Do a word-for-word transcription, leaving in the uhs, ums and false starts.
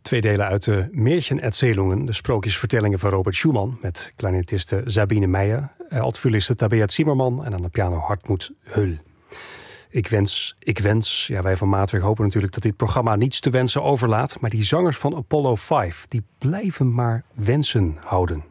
Twee delen uit de Märchenerzählungen, de sprookjesvertellingen van Robert Schumann, met clarinetiste Sabine Meijer, altvioliste Tabea Zimmerman en aan de piano Hartmut Höll. Ik wens, ik wens, ja, wij van Maatwerk hopen natuurlijk dat dit programma niets te wensen overlaat, maar die zangers van Apollo vijf, die blijven maar wensen houden.